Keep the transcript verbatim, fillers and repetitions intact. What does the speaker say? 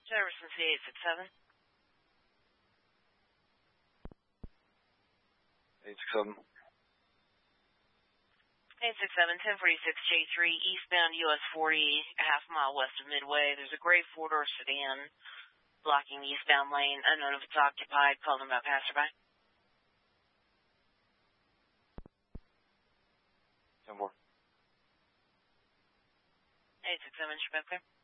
Jefferson C eight six seven. eight six seven. eight six seven, ten forty-six J three, eastbound U S forty, a half mile west of Midway. There's a gray four-door sedan blocking the eastbound lane. Unknown if it's occupied. Call them about passerby. ten four. eight six seven, should be up there.